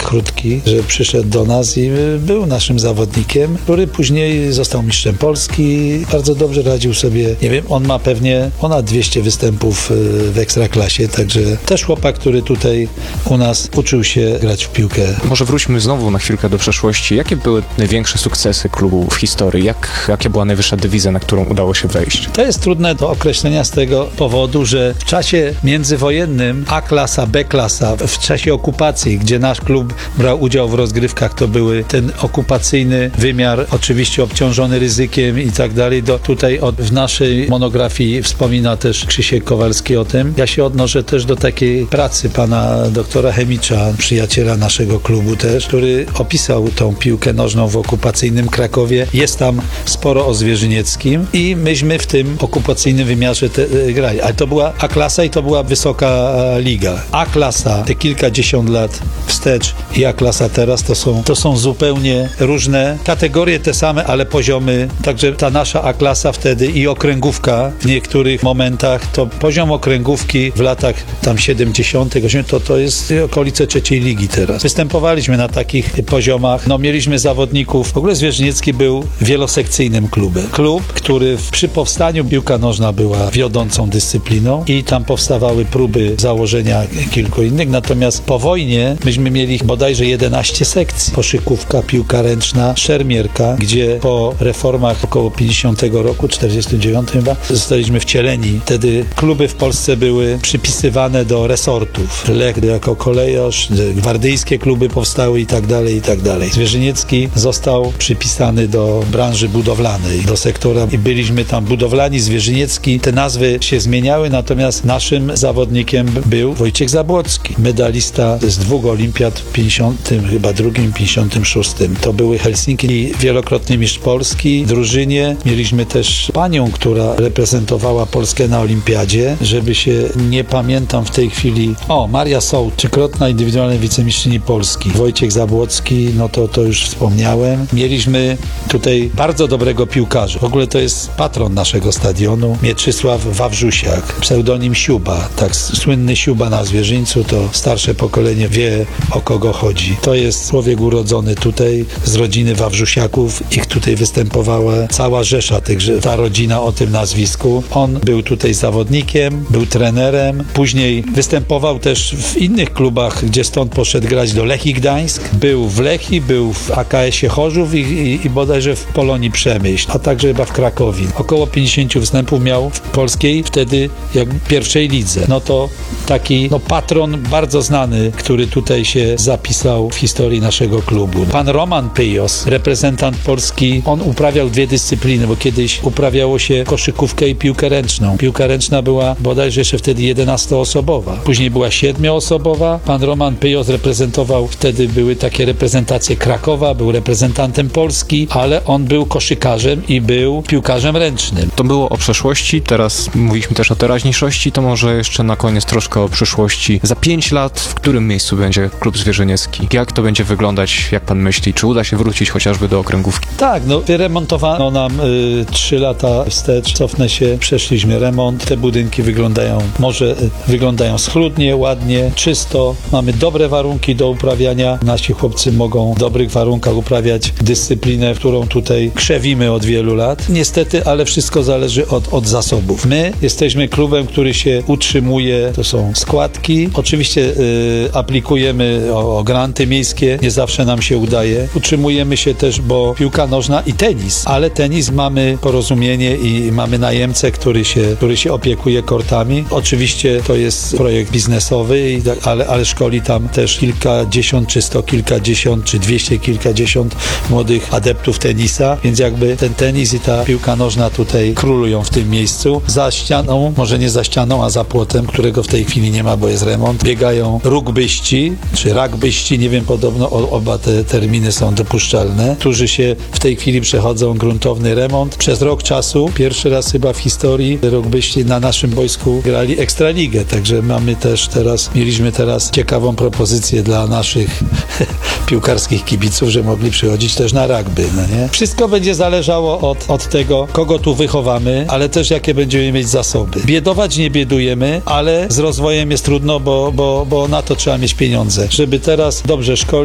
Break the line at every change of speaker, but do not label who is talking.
Chrutki, że przyszedł do nas i był naszym zawodnikiem, który później został mistrzem Polski. Bardzo dobrze radził sobie. Nie wiem, on ma pewnie ponad 200 występów w Ekstraklasie, także też chłopak, który tutaj u nas uczył się grać w piłkę.
Może wróćmy znowu na chwilkę do przeszłości. Jakie były największe sukcesy klubu w historii? Jaka była najwyższa dywizja, na którą udało się wejść?
To jest trudne do określenia z tego powodu, że w czasie międzywojennym A-klasa, B-klasa, w czasie okupacji, gdzie nasz klub brał udział w rozgrywkach, to były ten okupacyjny wymiar, oczywiście obciążony ryzykiem i tak dalej. Tutaj w naszej monografii wspomina też Krzysiek Kowalski o tym. Ja się odnoszę też do takiej pracy pana doktora Chemicza, przyjaciela naszego klubu też, który opisał tą piłkę nożną w okupacyjnym Krakowie. Jest tam sporo o Zwierzynieckim i myśmy w tym okupacyjnym wymiarze grali. Ale to była A-klasa i to była wysoka liga. A-klasa te kilkadziesiąt lat wstecz i A-klasa teraz to są zupełnie różne kategorie, te same, ale poziomy. Także ta nasza A-klasa wtedy i okręgówka w niektórych momentach, to poziom okręgówki w latach tam 70., 80., to jest okolice trzeciej ligi teraz. Występowaliśmy na takich poziomach. No, mieliśmy zawodników. W ogóle Zwierzyniecki był wielosekcyjnym klubem. Klub, który przy powstaniu piłka nożna była wiodącą dyscypliną i tam powstawały próby założenia kilku innych. Natomiast po wojnie myśmy mieli bodajże 11 sekcji. Koszykówka, piłka ręczna, szermierka, gdzie po reformach około 50 roku, 49 chyba, zostaliśmy wcieleni. Wtedy kluby w Polsce były przypisywane do resortów. Lech jako kolejorz, gwardyjskie kluby powstały i tak dalej, i tak dalej. Zwierzyniecki został przypisany do branży budowlanej, do sektora i byliśmy tam budowlani, Zwierzyniecki. Te nazwy się zmieniały, natomiast naszym zawodnikiem był Wojciech Zabłocki, medalista z 2 olimpiad w 52, 56. To były Helsinki i wielokrotny mistrz Polski. W drużynie mieliśmy też panią, która reprezentowała Polskę na olimpiadzie, żeby się, nie pamiętam w tej chwili, Maria Sołt, trzykrotna indywidualna wicemistrzyni Polski. Wojciech Zabłocki, no to już wspomniałem. Mieliśmy tutaj bardzo dobrego piłkarza. W ogóle to jest patron naszego stadionu, Mieczysław Wawrzusiak, pseudonim Siuba, tak słynny Siuba na Zwierzyńcu, to starsze pokolenie wie, o kogo chodzi. To jest człowiek urodzony tutaj z rodziny Wawrzusiaków. Ich tutaj występowała cała rzesza, ta rodzina o tym nazwisku. On był tutaj zawodnikiem, był trenerem, później występował też w innych klubach, gdzie stąd poszedł grać do Lechii Gdańsk. Był w Lechii, był w AKS-ie Chorzów i bodajże w Polonii Przemyśl, a także chyba w Krakowie. Około 50 występów miał w polskiej wtedy jak pierwszej lidze. No to taki patron bardzo znany, który tutaj się zapisał w historii naszego klubu. Pan Roman Pyjos, reprezentant Polski, on uprawiał 2 dyscypliny, bo kiedyś uprawiało się koszykówkę i piłkę ręczną. Piłka ręczna była bodajże jeszcze wtedy 11-osobowa. Później była 7-osobowa. Pan Roman Pyjos reprezentował, wtedy były takie reprezentacje Krakowa, był reprezentantem Polski, ale on był koszykarzem i był piłkarzem ręcznym.
To było o przeszłości, teraz mówiliśmy też o teraźniejszości, to może jeszcze na koniec troszkę o przyszłości. Za 5 lat w którym miejscu będzie klub Zwierzyniecki? Jak to będzie wyglądać, jak pan myśli? Czy uda się wrócić chociażby do okręgówki?
Tak, wyremontowano nam 3 lata wstecz, cofnę się, przeszliśmy remont, te budynki wyglądają schludnie, ładnie, czysto, mamy dobre warunki do uprawiania, nasi chłopcy mogą w dobrych warunkach uprawiać dyscyplinę, którą tutaj krzewimy od wielu lat. Niestety, ale wszystko zależy od zasobów. My jesteśmy klubem, który się utrzymuje, to są składki, oczywiście aplikujemy o granty miejskie, nie zawsze nam się udaje. Utrzymujemy się też, bo piłka nożna i tenis, ale tenis mamy porozumienie i mamy najemcę, który się opiekuje kortami. Oczywiście to jest projekt biznesowy, ale szkoli tam też kilkadziesiąt, czy 100 kilkadziesiąt, czy 200 kilkadziesiąt młodych adeptów tenisa, więc jakby ten tenis i ta piłka nożna tutaj królują w tym miejscu. Za ścianą, może nie za ścianą, a za płotem, którego w tej chwili nie ma, bo jest remont, biegają rugbyści, czy rugbyści, nie wiem, podobno oba te terminy są dopuszczalne, którzy się w tej chwili przechodzą gruntowny remont. Przez rok czasu, pierwszy raz chyba w historii, rugbyści na naszym boisku grali Ekstraligę, także mieliśmy teraz ciekawą propozycję dla naszych piłkarskich kibiców, że mogli przychodzić też na rugby, nie? Wszystko będzie zależało od tego, kogo tu wychowamy, ale też jakie będziemy mieć zasoby. Biedować nie biedujemy, ale z rozwojem jest trudno, bo na to trzeba mieć pieniądze. Żeby teraz dobrze szkolić,